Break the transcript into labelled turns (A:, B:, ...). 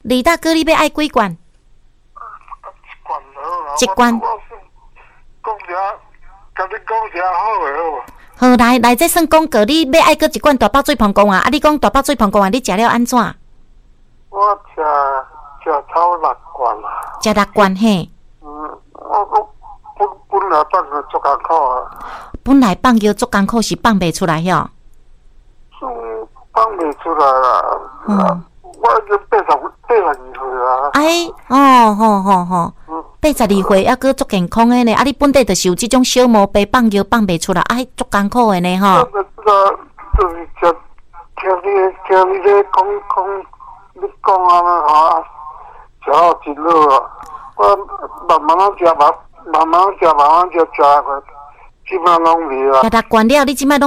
A: 李大哥，你要爱几罐？一罐。
B: 讲者，甲你讲者好诶，好无？
A: 好，来，这算讲过，你要爱搁一罐大爆水膀胱啊！啊，你讲大爆水膀胱啊，你食了安怎？
B: 我食超6罐啦。
A: 食6罐嘿。
B: 我本来放个足艰苦啊。
A: 本来放药足艰苦是放袂出来哟。
B: 放袂出来啦。我已经82岁啊。
A: 哎，吼。82岁还阁足健康诶呢，啊！你本地就是有即种小毛病，放药放袂出来，足艰苦诶呢吼。
B: 就是听你咧讲，你讲安尼哈，食好真好啊！我慢慢食，慢慢食，即摆拢袂啊。
A: 食6罐了，你即摆拢。